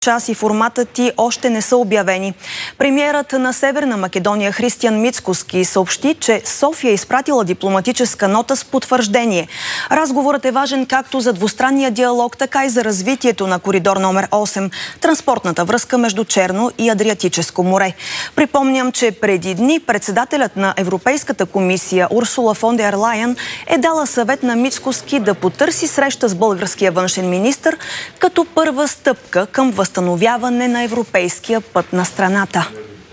час и форматът ти още не са обявени. Премиерът на Северна Македония Християн Мицкоски съобщи, че София е изпратила дипломатическа нота с потвърждение. Разговорът е важен както за двустранния диалог, така и за развитието на коридор номер 8, транспортната връзка между Черно и Адриатическо море. Припомням, че преди дни председателят на Европейската комисия Урсула фон дер Лайен е дала съвет на Мицкоски да потърси среща с българския външен министър като първа стъпка към възстановяване на европейския път на страната.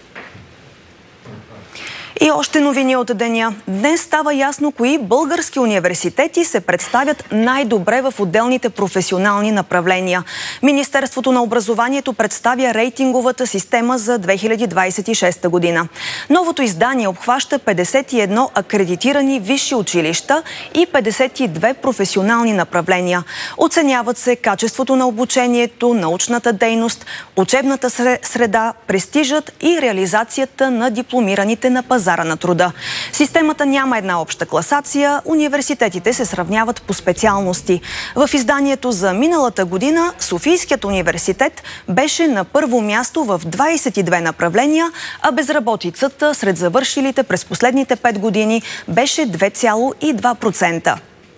И още новини от деня. Днес става ясно кои български университети се представят най-добре в отделните професионални направления. Министерството на образованието представя рейтинговата система за 2026 година. Новото издание обхваща 51 акредитирани висши училища и 52 професионални направления. Оценяват се качеството на обучението, научната дейност, учебната среда, престижът и реализацията на дипломираните на пазара на труда. Системата няма една обща класация, университетите се сравняват по специалности. В изданието за миналата година Софийският университет беше на първо място в 22 направления, а безработицата сред завършилите през последните 5 години беше 2,2%.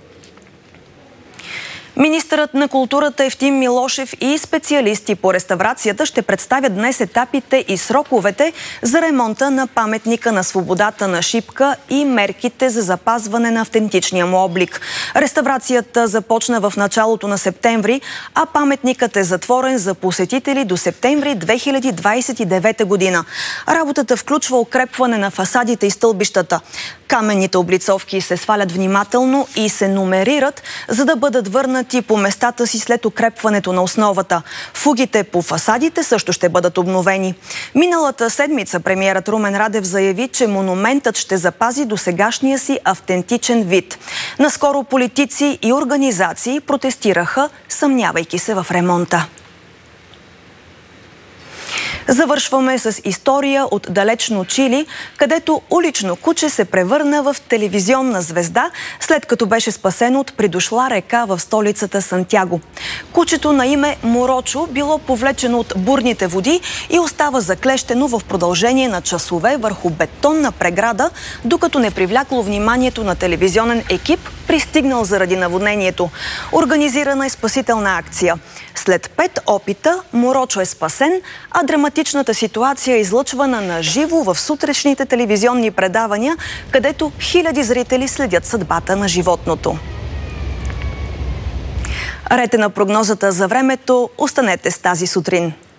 Министърът на културата Евтим Милошев и специалисти по реставрацията ще представят днес етапите и сроковете за ремонта на паметника на свободата на Шипка и мерките за запазване на автентичния му облик. Реставрацията започна в началото на септември, а паметникът е затворен за посетители до септември 2029 година. Работата включва укрепване на фасадите и стълбищата. Каменните облицовки се свалят внимателно и се номерират, за да бъдат върнати по местата си след укрепването на основата. Фугите по фасадите също ще бъдат обновени. Миналата седмица премиерът Румен Радев заяви, че монументът ще запази досегашния си автентичен вид. Наскоро политици и организации протестираха, съмнявайки се в ремонта. Завършваме с история от далечно Чили, където улично куче се превърна в телевизионна звезда, след като беше спасено от придошла река в столицата Сантяго. Кучето на име Морочо било повлечено от бурните води и остава заклещено в продължение на часове върху бетонна преграда, докато не привлякло вниманието на телевизионен екип, пристигнал заради наводнението. Организирана е спасителна акция. След 5 опита Морочо е спасен, а драматичната ситуация е излъчвана на живо в сутрешните телевизионни предавания, където хиляди зрители следят съдбата на животното. Ред е на прогнозата за времето. Останете с тази сутрин.